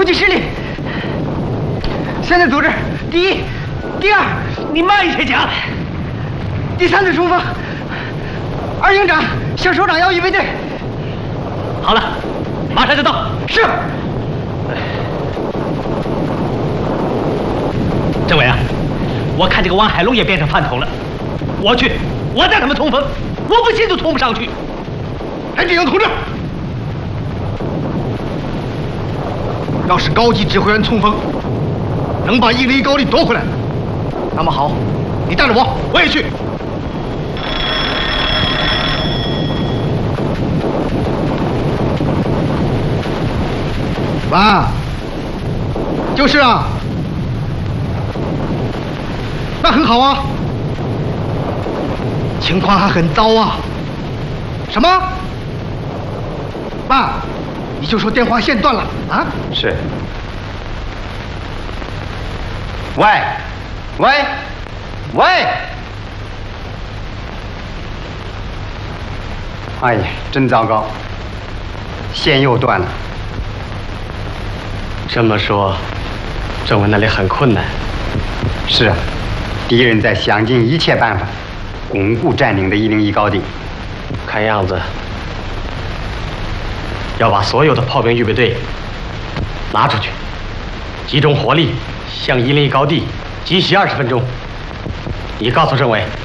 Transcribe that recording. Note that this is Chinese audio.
突击失利。现在组织第一、第二， 你慢一些讲。 第3次冲锋。二营长向首长要预备队。 好了，马上就到。 是。 政委啊，我看这个王海龙也变成饭桶了。我去，我带他们冲锋，我不信就冲不上去。 陈志英同志，要是高级指挥员冲锋能把101高地夺回来，那么好，你带着我也去。爸，就是啊，那很好啊，情况还很糟啊。什么？爸，你就说电话线断了啊？ 是。喂，喂，喂！哎呀，真糟糕，线又断了。 这么说，政委那里很困难。 是啊，敌人在想尽一切办法巩固占领的101高地。 看样子要把所有的炮兵预备队拉出去，集中火力向101高地急袭20分钟。你告诉政委，